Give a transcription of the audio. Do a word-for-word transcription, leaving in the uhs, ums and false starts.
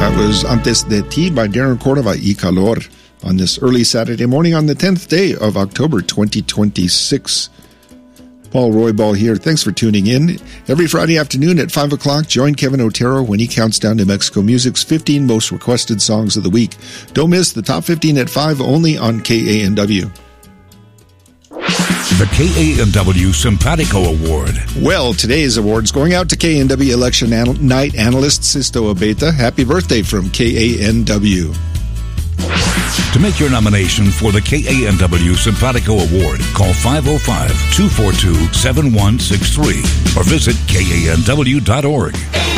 That was Antes de Ti by Darren Cordova y Calor on this early Saturday morning on the tenth day of October twenty twenty-six. Paul Roybal here. Thanks for tuning in. Every Friday afternoon at five o'clock, join Kevin Otero when he counts down to Mexico Music's fifteen most requested songs of the week. Don't miss the top fifteen at five only on K A N W. The K A N W Simpatico Award. Well, today's award's going out to K A N W election anal- night analyst Sisto Abeta. Happy birthday from K A N W. To make your nomination for the K A N W Simpatico Award, call five oh five, two four two, seven one six three or visit K A N W dot org.